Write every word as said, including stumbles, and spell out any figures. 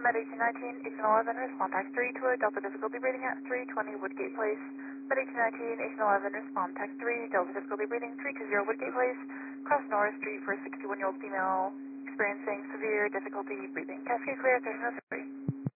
Med eighteen nineteen, eighteen eleven, respond tax three to a Delta difficulty breathing at three twenty Woodgate Place. Med eighteen nineteen, eighteen eleven, respond tax three, Delta difficulty breathing three two zero Woodgate Place. Cross Norris Street for a sixty-one-year-old female experiencing severe difficulty breathing. Cascade clear, thirteen oh three.